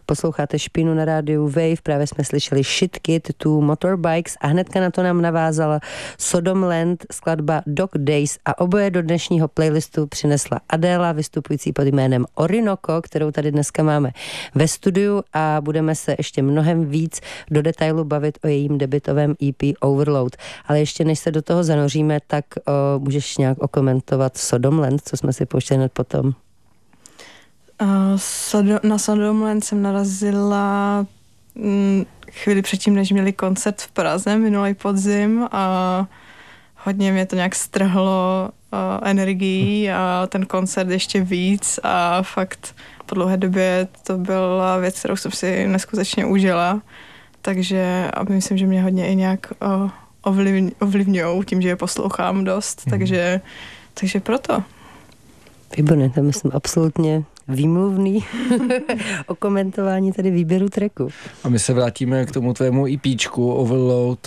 Posloucháte Špínu na rádiu Wave, právě jsme slyšeli Shit Kid to Motorbikes a hnedka na to nám navázala Sodom Land, skladba Dog Days a oboje do dnešního playlistu přinesla Adéla, vystupující pod jménem Orinoco, kterou tady dneska máme ve studiu a budeme se ještě mnohem víc do detailu bavit o jejím debutovém EP Overload. Ale ještě než se do toho zanoříme, tak můžeš nějak okomentovat Sodom Land, co jsme si pouštěli hned potom. Na Sodom Land jsem narazila chvíli předtím, než měli koncert v Praze minulý podzim a hodně mě to nějak strhlo energií a ten koncert ještě víc a fakt po dlouhé době to byla věc, kterou jsem si neskutečně užila, takže a myslím, že mě hodně i nějak ovlivňujou tím, že je poslouchám dost, takže proto. Výborně, to myslím absolutně výmluvný o komentování tady výběru tracku. A my se vrátíme k tomu tvému EPčku Overload.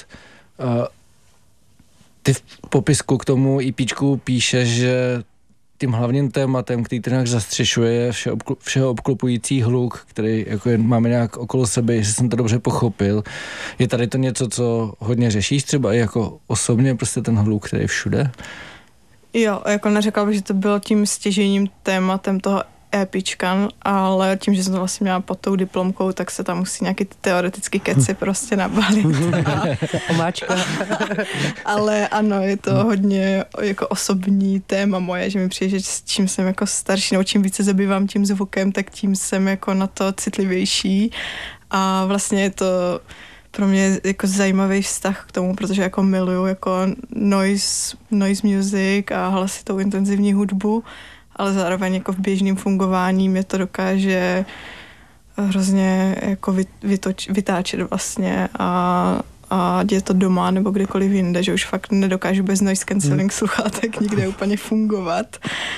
Ty v popisku k tomu EPčku píšeš, že tím hlavním tématem, který to nějak zastřešuje, je všeho obklopující hluk, který jako máme nějak okolo sebe, jestli jsem to dobře pochopil. Je tady to něco, co hodně řešíš třeba i jako osobně, prostě ten hluk, který je všude? Jo, jako neřekla bych, že to bylo tím stěžejním tématem toho EPčka, ale tím, že jsem to vlastně měla pod tou diplomkou, tak se tam musí nějaký teoretický keci prostě nabalit. Omáčka. Ale ano, je to hodně jako osobní téma moje, že mi přijde, že s čím jsem jako starší, nebo čím více zabývám tím zvukem, tak tím jsem jako na to citlivější. A vlastně je to pro mě jako zajímavý vztah k tomu, protože jako miluju jako noise music a hlasitou intenzivní hudbu, ale zároveň jako v běžném fungování mě to dokáže hrozně jako vytáčet vlastně a je to doma nebo kdekoliv jinde, že už fakt nedokážu bez noise cancelling sluchátek nikde úplně fungovat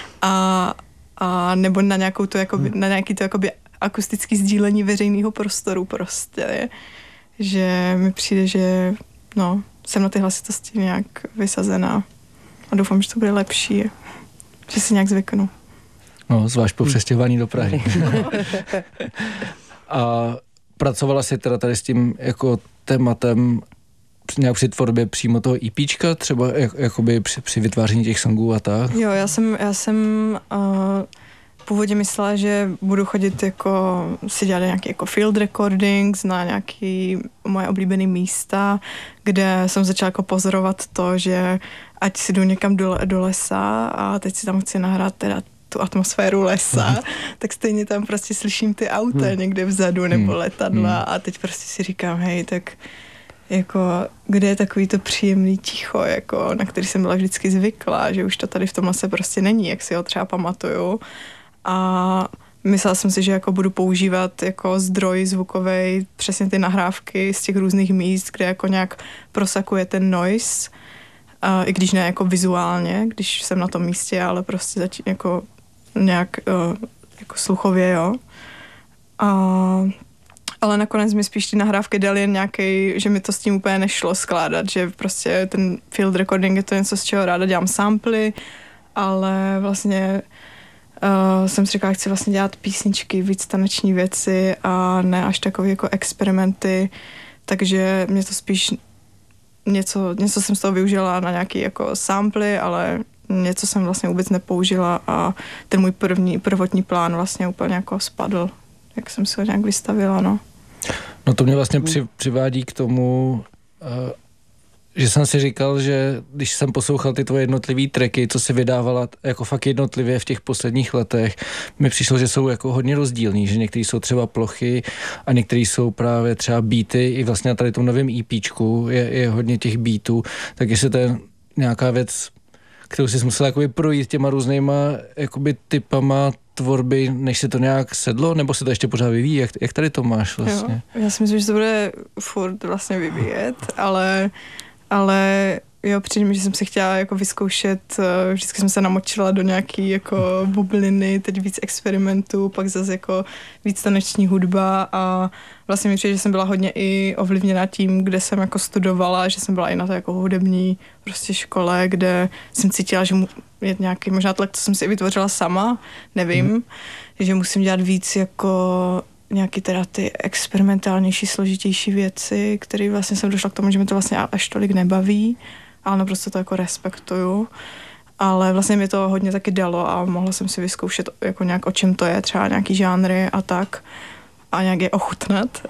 a nebo na nějakou to jakoby, na nějaký to jakoby akustický sdílení veřejného prostoru prostě, že mi přijde, že no, jsem na ty hlasitosti nějak vysazená a doufám, že to bude lepší, že si nějak zvyknu. No, zvlášť po přestěhování do Prahy. A pracovala jsi teda tady s tím jako tématem nějak při tvorbě přímo toho EPčka, třeba jakoby při vytváření těch songů a tak? Jo, já jsem původně myslela, že budu chodit jako si dělat nějaký jako field recordings na nějaký moje oblíbené místa, kde jsem začala jako pozorovat to, že ať si jdu někam do lesa a teď si tam chci nahrát teda tu atmosféru lesa, tak stejně tam prostě slyším ty auta někde vzadu nebo letadla a teď prostě si říkám, hej, tak jako, kde je takový to příjemný ticho, jako, na který jsem byla vždycky zvyklá, že už to tady v tom lese prostě není, jak si ho třeba pamatuju. A myslela jsem si, že jako budu používat jako zdroj zvukovej přesně ty nahrávky z těch různých míst, kde jako nějak prosakuje ten noise, i když ne jako vizuálně, když jsem na tom místě, ale prostě jako nějak jako sluchově, jo. Ale nakonec mi spíš ty nahrávky dali jen nějaký, že mi to s tím úplně nešlo skládat, že prostě ten field recording je to něco, z čeho ráda dělám samply, ale vlastně jsem si říkala, chci vlastně dělat písničky, víc taneční věci a ne až takové jako experimenty, takže mě to spíš něco jsem z toho využila na nějaký jako samply, ale něco jsem vlastně vůbec nepoužila a ten můj prvotní plán vlastně úplně jako spadl, jak jsem si ho nějak vystavila, no. No to mě vlastně přivádí k tomu, že jsem si říkal, že když jsem poslouchal ty tvoje jednotlivý tracky, co si vydávala jako fakt jednotlivě v těch posledních letech, mi přišlo, že jsou jako hodně rozdílný, že některý jsou třeba plochy a některý jsou právě třeba beaty, i vlastně na tady tom novém EPčku je hodně těch beatů, tak jestli to je nějaká věc, kterou jsi musel jakoby projít těma různýma jakoby typama tvorby, než se to nějak sedlo, nebo se to ještě pořád vyvíjí? Jak tady to máš vlastně? Jo, já si myslím, že to bude furt vlastně vyvíjet, ale jo, přijde mi, že jsem si chtěla jako vyzkoušet, vždycky jsem se namočila do nějaký jako bubliny, teď víc experimentů, pak zase jako víc taneční hudba a vlastně mi přijde, že jsem byla hodně i ovlivněna tím, kde jsem jako studovala, že jsem byla i na té jako hudební prostě škole, kde jsem cítila, že je nějaký možná tlak, co jsem si vytvořila sama, nevím, že musím dělat víc jako nějaký teda ty experimentálnější, složitější věci, které vlastně jsem došla k tomu, že mi to vlastně až tolik nebaví, ale naprosto to jako respektuju. Ale vlastně mi to hodně taky dalo a mohla jsem si vyzkoušet jako nějak o čem to je, třeba nějaký žánry a tak a nějak je ochutnat.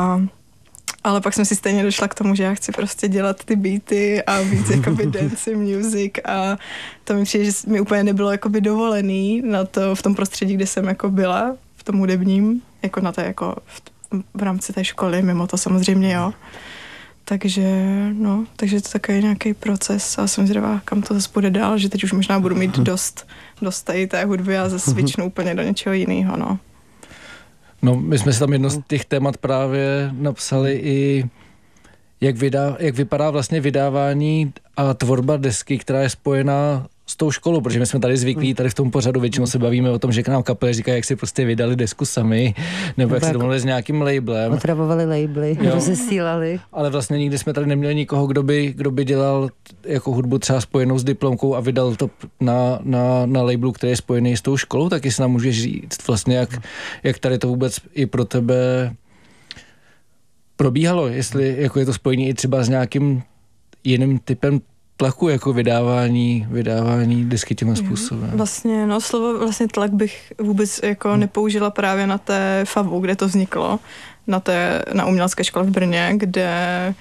Ale pak jsem si stejně došla k tomu, že já chci prostě dělat ty beaty a víc jakoby dance music a to mi přijde, že mi úplně nebylo jakoby dovolený na to v tom prostředí, kde jsem jako byla, v tom hudebním, jako na té jako v rámci té školy, mimo to samozřejmě, jo. Takže to takový nějaký proces a jsem zvědavá, kam to zase bude dál, že teď už možná budu mít dost tady té hudby a zase svičnu úplně do něčeho jiného, no. No, my jsme si tam jedno z těch témat právě napsali i jak vypadá vlastně vydávání a tvorba desky, která je spojená s tou školou, protože my jsme tady zvyklí, tady v tom pořadu většinou se bavíme o tom, že k nám kapely říkají, jak si prostě vydali desku sami, nebo jak se domluvili s nějakým labelem. Otravovali labely, rozesílali. Ale vlastně nikdy jsme tady neměli nikoho, kdo by dělal jako hudbu třeba spojenou s diplomkou a vydal to na labelu, který je spojený s tou školou, tak jestli nám můžeš říct vlastně, jak tady to vůbec i pro tebe probíhalo, jestli jako je to spojený i třeba s nějakým jiným typem tlaku, jako vydávání desky tímhle způsobem. Vlastně, slovo vlastně tlak bych vůbec jako nepoužila právě na té FAVu, kde to vzniklo, na umělecké škole v Brně, kde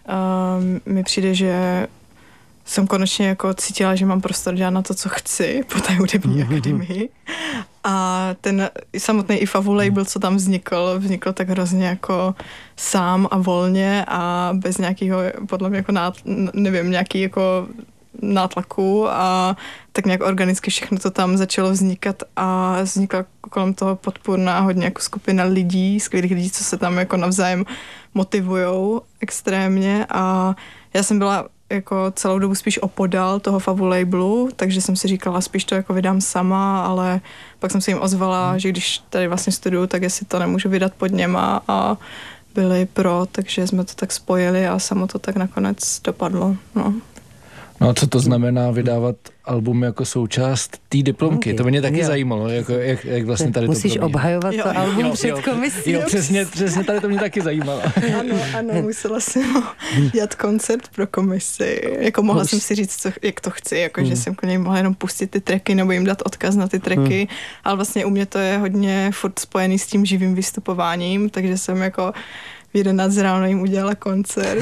mi přijde, že jsem konečně jako cítila, že mám prostor dělat na to, co chci po té hudební akademii. A ten samotný i FAVu label, co tam vznikl tak hrozně jako sám a volně a bez nějakého, podle mě jako nějaký jako nátlaku a tak nějak organicky všechno to tam začalo vznikat a vznikla kolem toho podpůrná hodně jako skupina lidí, skvělých lidí, co se tam jako navzájem motivujou extrémně a já jsem byla jako celou dobu spíš opodal toho FAVu labelu, takže jsem si říkala, spíš to jako vydám sama, ale pak jsem se jim ozvala, že když tady vlastně studuju, tak jestli to nemůžu vydat pod něma a byli pro, takže jsme to tak spojili a samo to tak nakonec dopadlo. No a co to znamená vydávat album jako součást té diplomky? To mě taky zajímalo, jako, jak vlastně tady musíš to probíhá. obhajovat to album před komisí. Jo, přesně tady to mě taky zajímalo. Ano, musela jsem dělat koncert pro komisi. Jako mohla jsem si říct, jak to chci, jako že jsem k něj mohla jenom pustit ty tracky nebo jim dát odkaz na ty tracky, ale vlastně u mě to je hodně furt spojený s tím živým vystupováním, takže jsem jako v 11 ráno jim udělala koncert.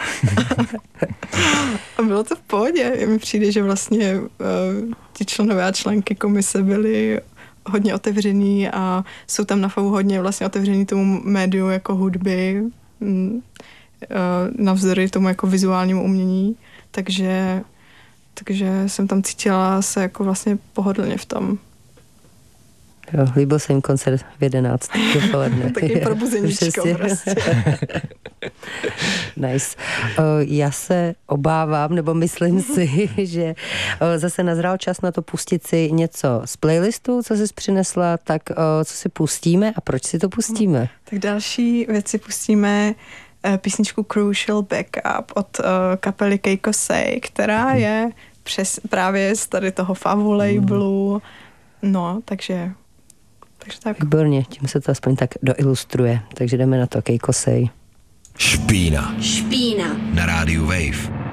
A bylo to v pohodě. Mi přijde, že vlastně ti členové a členky komise byli hodně otevření a jsou tam na FAVu hodně vlastně otevření tomu médiu jako hudby, navzdory tomu jako vizuálnímu umění. Takže jsem tam cítila se jako vlastně pohodlně v tom. Jo, líbil se jim koncert v 11 dopoledne. Taky probuzeníčko prostě. Nice. Já se obávám, nebo myslím si, že zase nazral čas na to pustit si něco z playlistu, co jsi přinesla, tak co si pustíme a proč si to pustíme? Tak další věci pustíme písničku Crucial Backup od kapely Keiko Say, která je právě z tady toho FAVu labelu. No, takže tak. Výborně, tím se to aspoň tak doilustruje. Takže jdeme na to, Keiko Say. Špína. Na rádiu Wave.